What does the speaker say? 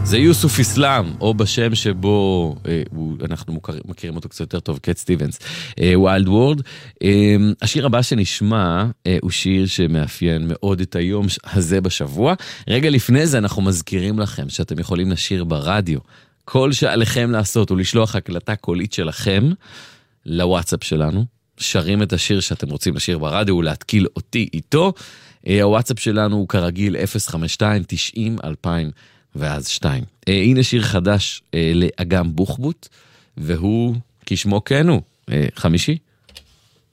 זה יוסוף איסלאם, או בשם שבו אנחנו מכירים אותו קצת יותר טוב, קט סטיבנס, ויילד וורד. השיר הבא שנשמע הוא שיר שמאפיין מאוד את היום הזה בשבוע. רגע לפני זה אנחנו מזכירים לכם שאתם יכולים לשיר ברדיו. כל שעליכם לעשות הוא לשלוח הקלטה קולית שלכם לוואטסאפ שלנו. שרים את השיר שאתם רוצים לשיר ברדיו ולהתקיל אותי איתו. הוואטסאפ שלנו הוא כרגיל 052-90-2000 ואז 2. הנה שיר חדש לאגם בוחבוט, והוא כשמו כן הוא, חמישי.